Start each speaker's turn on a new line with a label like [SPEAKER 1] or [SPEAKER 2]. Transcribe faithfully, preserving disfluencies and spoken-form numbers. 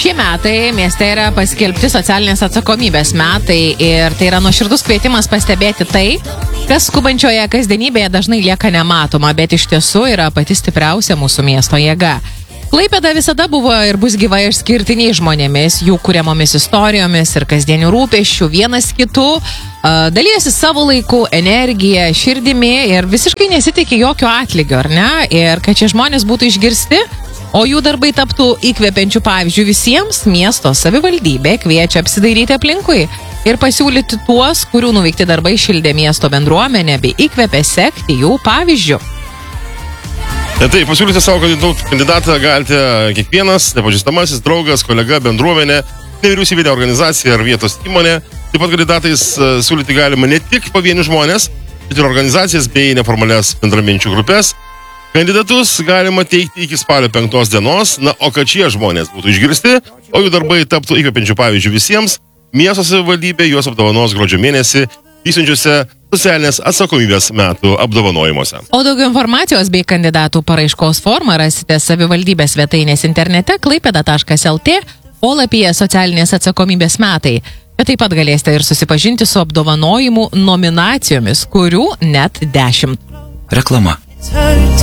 [SPEAKER 1] Šie metai mieste yra paskelbti socialinės atsakomybės metai ir tai yra nuoširdus kvietimas pastebėti tai, kas skubančioje kasdienybėje dažnai lieka nematoma, bet iš tiesų yra pati stipriausia mūsų miesto jėga. Klaipėda visada buvo ir bus gyva išskirtiniais žmonėmis, jų kuriamomis istorijomis ir kasdienių rūpesčių vienas kitų, uh, dalyjasi savo laiku, energiją, širdimi ir visiškai nesitikė jokio atlygio, ar ne? Ir kad šie žmonės būtų išgirsti, o jų darbai taptų įkvepiančių pavyzdžių visiems, miesto savivaldybė kviečia apsidairyti aplinkui ir pasiūlyti tuos, kurių nuveikti darbai šildė miesto bendruomenę bei įkvepė sekti jų pavyzdžių.
[SPEAKER 2] Tai pasiūlyti savo kandidatą galite kiekvienas, nepažįstamasis, draugas, kolega, bendruomenė, nevyriausybinė organizacija ar vietos įmonė. Taip pat kandidatais siūlyti galima ne tik pavienius žmonės, bet ir organizacijas bei neformalias bendraminčių grupės. Kandidatus galima teikti iki spalio penktos dienos, na, o kad šie žmonės būtų išgirsti, o jų darbai taptų įkvepiančių pavyzdžių visiems, miesto savivaldybė juos apdovanos gruodžio mėnesį vyksiančiuose socialinės atsakomybės metų apdovanojimuose.
[SPEAKER 1] O daugiau informacijos bei kandidatų paraiškos formą rasite savivaldybės svetainės internete klaipėda taškas lt polapyje socialinės atsakomybės metai. Bet taip pat galėsite ir susipažinti su apdovanojimų nominacijomis, kurių net dešimt.
[SPEAKER 3] Reklama.